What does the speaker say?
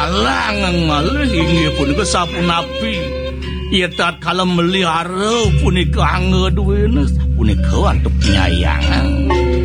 Alang malih inggih punika sapunapi. Yen tatkala melihara punika anggeduwene sapunika wantep penyayangan.